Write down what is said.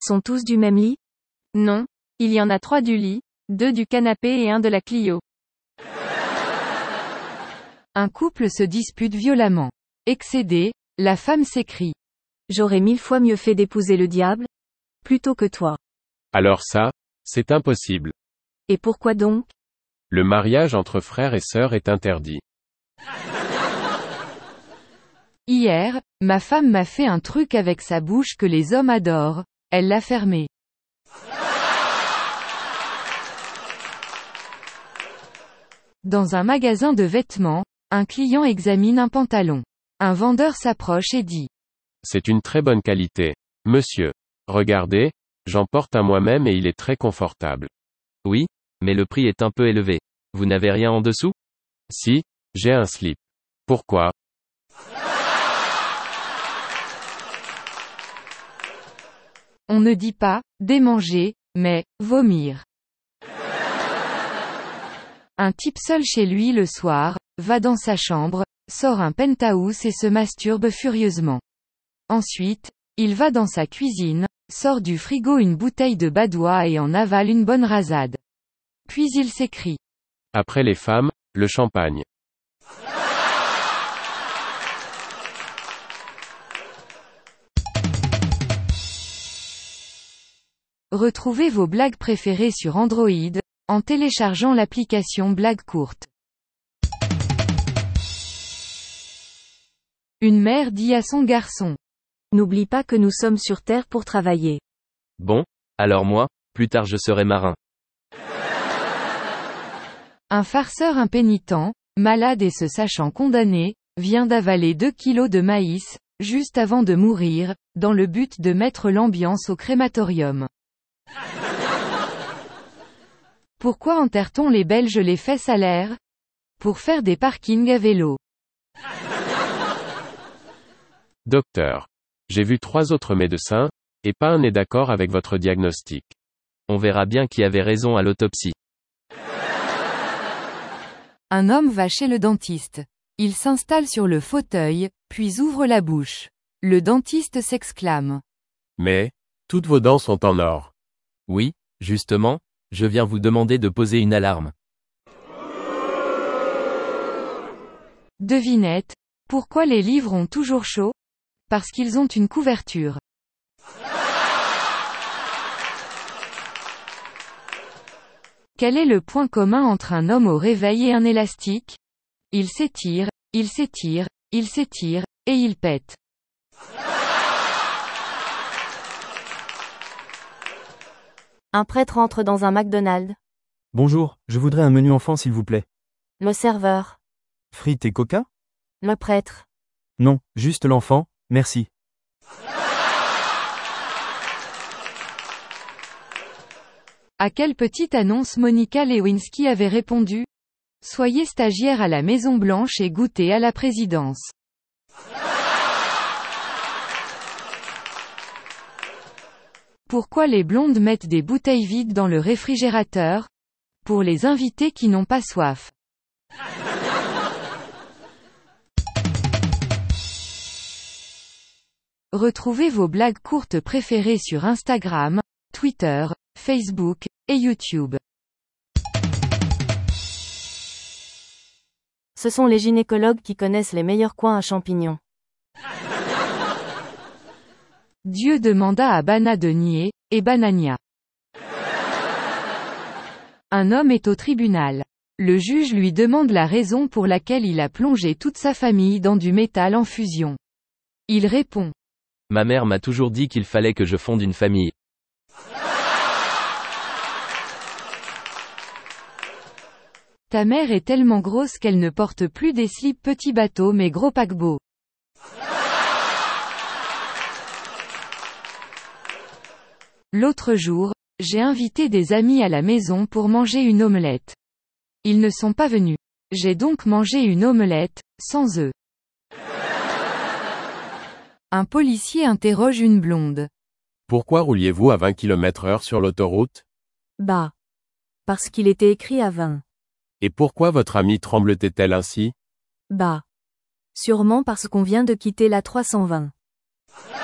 Sont tous du même lit? Non. Il y en a 3 du lit, 2 du canapé et 1 de la Clio. Un couple se dispute violemment. Excédée, la femme s'écrie. J'aurais 1000 fois mieux fait d'épouser le diable plutôt que toi. Alors ça, c'est impossible. Et pourquoi donc? Le mariage entre frères et sœurs est interdit. Hier, ma femme m'a fait un truc avec sa bouche que les hommes adorent, elle l'a fermé. Dans un magasin de vêtements, un client examine un pantalon. Un vendeur s'approche et dit. C'est une très bonne qualité. Monsieur. Regardez, j'en porte un moi-même et il est très confortable. Oui, mais le prix est un peu élevé. Vous n'avez rien en dessous? Si, j'ai un slip. Pourquoi? On ne dit pas, démanger, mais, vomir. Un type seul chez lui le soir, va dans sa chambre, sort un penthouse et se masturbe furieusement. Ensuite, il va dans sa cuisine, sort du frigo une bouteille de Badois et en avale une bonne rasade. Puis il s'écrie. Après les femmes, le champagne. Retrouvez vos blagues préférées sur Android, en téléchargeant l'application Blagues courtes. Une mère dit à son garçon. N'oublie pas que nous sommes sur Terre pour travailler. Bon, alors moi, plus tard je serai marin. Un farceur impénitent, malade et se sachant condamné, vient d'avaler 2 kilos de maïs, juste avant de mourir, dans le but de mettre l'ambiance au crématorium. Pourquoi enterre-t-on les Belges les fesses à l'air? Pour faire des parkings à vélo. Docteur. J'ai vu 3 autres médecins, et pas un n'est d'accord avec votre diagnostic. On verra bien qui avait raison à l'autopsie. Un homme va chez le dentiste. Il s'installe sur le fauteuil, puis ouvre la bouche. Le dentiste s'exclame. Mais, toutes vos dents sont en or. Oui, justement, je viens vous demander de poser une alarme. Devinette. Pourquoi les livres ont toujours chaud? Parce qu'ils ont une couverture. Quel est le point commun entre un homme au réveil et un élastique? Il s'étire, il s'étire, il s'étire, et il pète. Un prêtre entre dans un McDonald's. Bonjour, je voudrais un menu enfant s'il vous plaît. Le serveur. Frites et coca? Le prêtre. Non, juste l'enfant, merci. À quelle petite annonce Monica Lewinsky avait répondu? Soyez stagiaire à la Maison Blanche et goûtez à la présidence. Pourquoi les blondes mettent des bouteilles vides dans le réfrigérateur? Pour les invités qui n'ont pas soif. Retrouvez vos blagues courtes préférées sur Instagram, Twitter, Facebook, et YouTube. Ce sont les gynécologues qui connaissent les meilleurs coins à champignons. Dieu demanda à Bana de nier, et Banania. Un homme est au tribunal. Le juge lui demande la raison pour laquelle il a plongé toute sa famille dans du métal en fusion. Il répond. Ma mère m'a toujours dit qu'il fallait que je fonde une famille. Ta mère est tellement grosse qu'elle ne porte plus des slips petits bateaux mais gros paquebots. L'autre jour, j'ai invité des amis à la maison pour manger une omelette. Ils ne sont pas venus. J'ai donc mangé une omelette, sans œufs. Un policier interroge une blonde. Pourquoi rouliez-vous à 20 km/h sur l'autoroute? Bah. Parce qu'il était écrit à 20. Et pourquoi votre amie tremble-t-elle ainsi? Bah. Sûrement parce qu'on vient de quitter la 320.